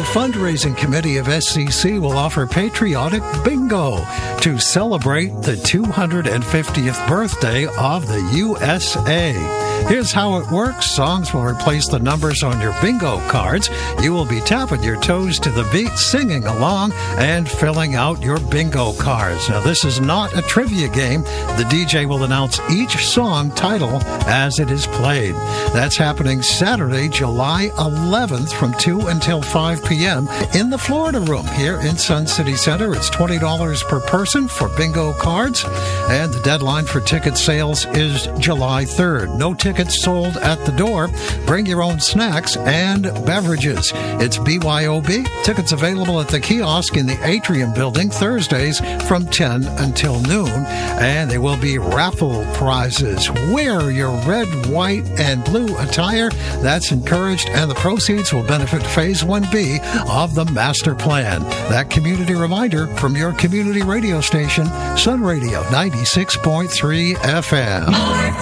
fundraising committee of SCC will offer Patriotic Bingo to celebrate the 250th birthday of the USA. Here's how it works. Songs will replace the numbers on your bingo cards. You will be tapping your toes to the beat, singing along, and filling out your bingo cards. Now, this is not a trivia game. The DJ will announce each song title as it is played. That's happening Saturday, July 11th from 2 until 5 p.m. in the Florida Room here in Sun City Center. It's $20 per person for bingo cards, and the deadline for ticket sales is July 3rd. No tickets sold at the door. Bring your own snacks and beverages. It's BYOB. Tickets available at the kiosk in the Atrium Building Thursdays from 10 until noon. And there will be raffle prizes. Wear your red, white, and blue attire. That's encouraged, and the proceeds will benefit Phase 1B of the master plan. That community reminder from your community radio station, Sun Radio 96.3 FM.